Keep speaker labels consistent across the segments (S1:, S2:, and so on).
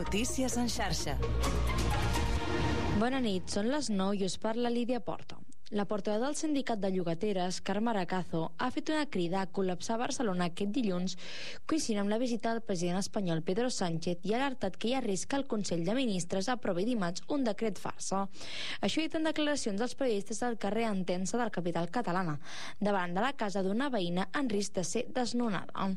S1: Notícies en xarxa.
S2: Bona nit, són les 9 i us parla Lídia Porta. La portaveu del sindicat de llogateres, Carme Aracazo, ha fet una crida a col·lapsar Barcelona aquest dilluns, coincidint amb la visita del president espanyol Pedro Sánchez, i ha alertat que hi ha risc que el Consell de Ministres aprovi dimarts un decret farsa. Això ha dit en declaracions dels periodistes del carrer Entença de la capital catalana, davant de la casa d'una veïna en risc de ser desnonada.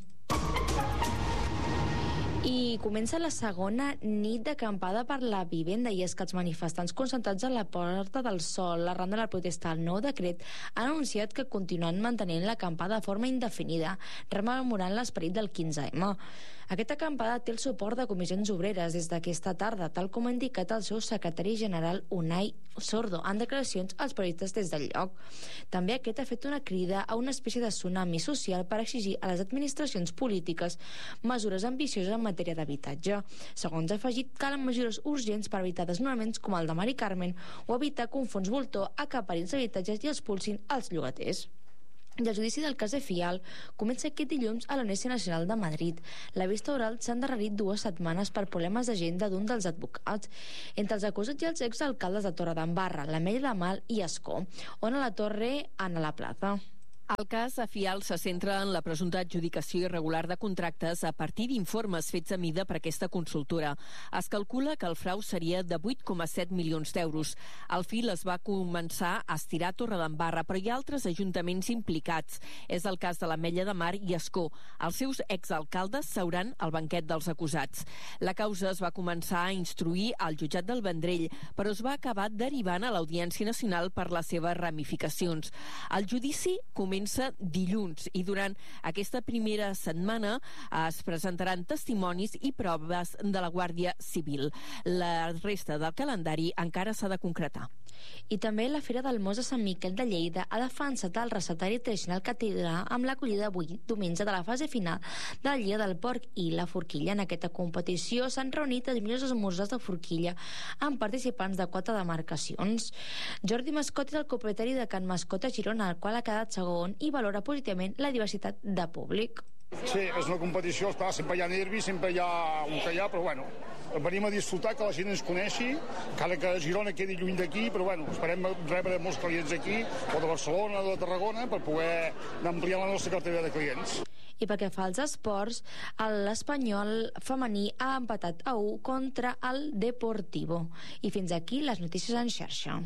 S2: I comença la segona nit d'acampada per la vivenda, i és que els manifestants concentrats a la Porta del Sol arran de la protesta al nou decret han anunciat que continuen mantenint l'acampada de forma indefinida, rememorant l'esperit del 15M. Aquesta acampada té el suport de comissions obreres des d'aquesta tarda, tal com ha indicat el seu secretari general Unai Sordo en declaracions als periodistes des del lloc. També aquest ha fet una crida a una espècie de tsunami social per exigir a les administracions polítiques mesures ambicioses en matèria d'habitatge. Segons ha afegit, calen mesures urgents per evitar desnonaments com el de Mari Carmen o evitar que un fons voltor acapari els habitatges i expulsin els llogaters. I el judici del cas de Fial comença aquest dilluns a l'Audiència Nacional de Madrid. La vista oral s'ha endarrerit 2 setmanes per problemes d'agenda d'un dels advocats. Entre els acusats i els exalcaldes de Torredembarra, l'Ametlla de Mar i Ascó, on a la Torre, Ana la Plaza.
S3: El cas a Fial se centra en la presumpta adjudicació irregular de contractes a partir d'informes fets a mida per aquesta consultora. Es calcula que el frau seria de 8,7 milions d'euros. Al fil es va començar a estirar a Torredembarra, però hi ha altres ajuntaments implicats. És el cas de l'Ametlla de Mar i Ascó. Els seus exalcaldes seuran al banquet dels acusats. La causa es va començar a instruir al jutjat del Vendrell, però es va acabar derivant a l'Audiència Nacional per les seves ramificacions. El judici comença dilluns i durant aquesta primera setmana es presentaran testimonis i proves de la Guàrdia Civil. La resta del calendari encara s'ha de concretar.
S2: I també la Fira del Mos de Sant Miquel de Lleida ha defensat el receptari tradicional que tindrà amb l'acollida avui, diumenge, de la fase final de la Lliga del Porc i la Forquilla. En aquesta competició s'han reunit els millors esmorzars de forquilla amb participants de 4 demarcacions. Jordi Mascot és el copropietari de Can Mascot a Girona, el qual ha quedat segon i valora positivament la diversitat de públic.
S4: Sí, és una competició, clar, sempre hi ha nervis, sempre hi ha un que hi ha, però bueno, venim a disfrutar, que la gent ens coneixi, encara que Girona quedi lluny d'aquí, però bueno, esperem rebre molts clients aquí, o de Barcelona, o de Tarragona, per poder ampliar la nostra cartera de clients.
S2: I pel que fa als esports, l'Espanyol femení ha empatat a 1 contra el Deportivo. I fins aquí les notícies en xarxa.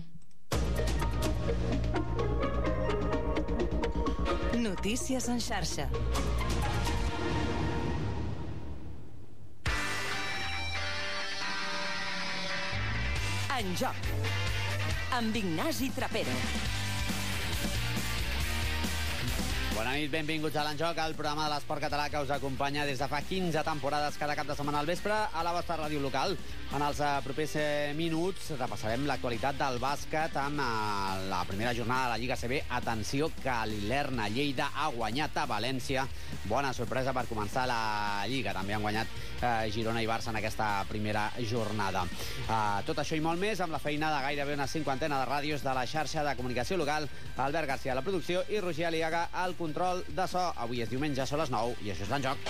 S1: Notícies en xarxa. En joc, amb Ignasi Trapero.
S5: Bona nit, benvinguts a l'Enjoc, el programa de l'esport català que us acompanya des de fa 15 temporades cada cap de setmana al vespre a la vostra ràdio local. En els propers minuts repassarem l'actualitat del bàsquet amb la primera jornada de la Lliga CB. Atenció que l'Ilerna Lleida ha guanyat a València. Bona sorpresa per començar la Lliga. També han guanyat Girona i Barça en aquesta primera jornada. Tot això i molt més amb la feina de gairebé una cinquantena de ràdios de la xarxa de comunicació local. Albert García a la producció i Roger Aliaga al control de so. Avui és diumenge, són les 9 i això és l'Enjoc.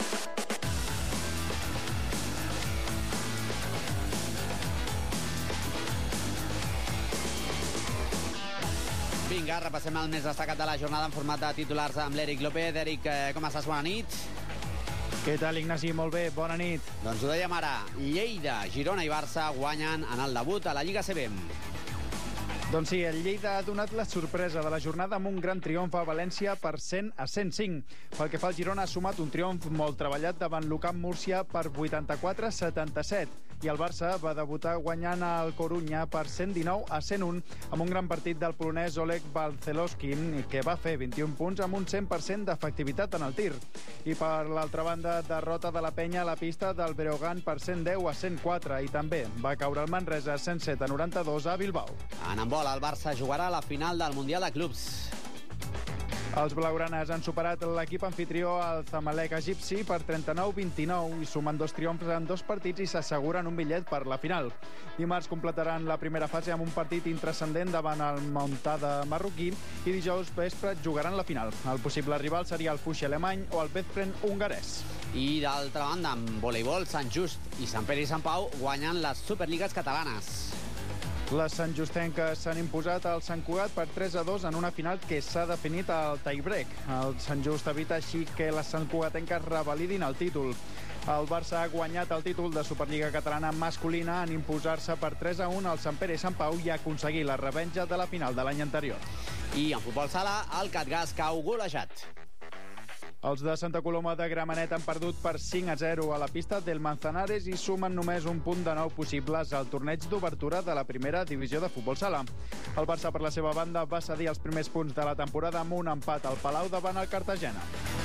S5: Vinga, repassem el més destacat de la jornada en format de titulars amb l'Eric López. Eric, com estàs? Bona nit.
S6: Què tal, Ignasi? Molt bé, bona nit.
S5: Doncs ho dèiem ara, Lleida, Girona i Barça guanyen en el debut a la Lliga CB.
S6: Doncs sí, el Lleida ha donat la sorpresa de la jornada amb un gran triomf a València per 100-105. Pel que fa al Girona, ha sumat un triomf molt treballat davant l'Ucamp Múrcia per 84-77. I el Barça va debutar guanyant el Corunya per 119-101 amb un gran partit del polonès Oleg Balcelowski, que va fer 21 punts amb un 100% d'efectivitat en el tir. I per l'altra banda, derrota de la Penya a la pista del Breogán per 110-104 i també va caure el Manresa 107-92 a Bilbao.
S5: En handbol, el Barça jugarà a la final del Mundial de Clubs.
S6: Els blaugranes han superat l'equip anfitrió, el Zamalek egipci, per 39-29 i sumen 2 triomfs en 2 partits i s'asseguren un bitllet per la final. Dimarts completaran la primera fase amb un partit intrascendent davant el Montada marroquí i dijous vespre jugaran la final. El possible rival seria el Fuixi alemany o el Veszprém hongarès.
S5: I d'altra banda, en voleibol, Sant Just i Sant Pere i Sant Pau guanyen les Superligues catalanes.
S6: Les santjustenques s'han imposat al Sant Cugat per 3-2 en una final que s'ha definit al tie-break. El Sant Just evita així que les santcugatenques revalidin el títol. El Barça ha guanyat el títol de Superliga catalana masculina en imposar-se per 3-1 al Sant Pere i Sant Pau i aconseguir la revenja de la final de l'any anterior.
S5: I en futbol sala, el Catgas cau golejat.
S6: Els de Santa Coloma de Gramenet han perdut per 5-0 a la pista del Manzanares i sumen només un punt de 9 possibles al torneig d'obertura de la primera divisió de futbol sala. El Barça, per la seva banda, va cedir els primers punts de la temporada amb un empat al Palau davant el Cartagena.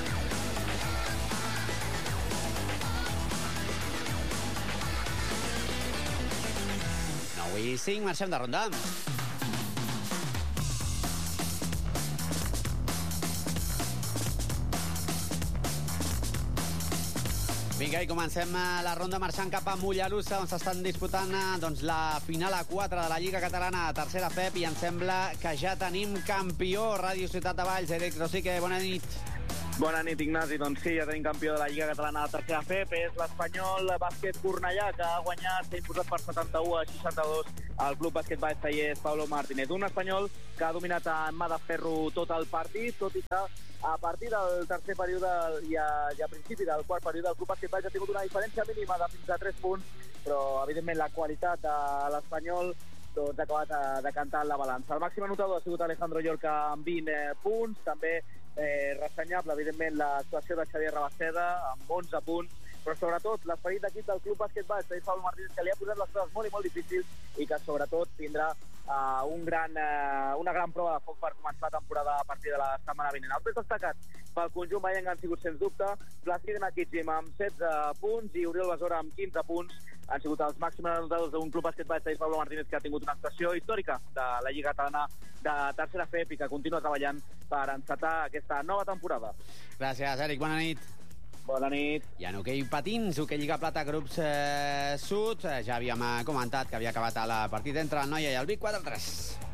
S5: I 5, marxem de ronda. Vinga, i comencem la ronda marxant cap a Mollerussa, on s'estan disputant la final a 4 de la Lliga Catalana a tercera FEP, i em sembla que ja tenim campió. Ràdio Ciutat de Valls, Eric Rosique, bona nit.
S7: Bona nit, Ignasi. Doncs sí, ja tenim campió de la Lliga Catalana de tercera FEP. És l'Espanyol Bàsquet Cornellà, que ha guanyat, s'ha imposat per 71-62 al Club Bàsquet Valls Tallers Pablo Martínez. Un Espanyol que ha dominat en mà de ferro tot el partit, tot i que a partir del tercer període i a principi del quart període el Club Bàsquet Valls ha tingut una diferència mínima de fins a 3 punts, però evidentment la qualitat de l'Espanyol doncs, ha acabat decantant la balança. El màxim anotador ha sigut Alejandro Llorca amb 20 punts, també ressenyable, evidentment, l'actuació de Xavier Rabaseda amb 11 punts, però sobretot l'esperit d'equip del Club Bàsquet Valls, Pablo Martínez, que li ha posat les coses molt i molt difícils i que sobretot tindrà una gran prova de foc per començar la temporada a partir de la setmana vinent. Els més destacats pel conjunt veient han sigut, sens dubte, Placid Nakitsim amb 16 punts i Oriol Besora amb 15 punts. Han sigut els màxims anotadors d'un Club Bàsquet Valls, Pablo Martínez, que ha tingut una actuació històrica de la Lliga Catalana de tercera FEP i que continua treballant per encetar aquesta nova temporada.
S5: Gràcies, Eric. Bona nit.
S7: Bona nit.
S5: I en hoquei patins, hoquei Lliga Plata grups sud, ja havíem comentat que havia acabat el partit entre el Noia i el Vic 4-3.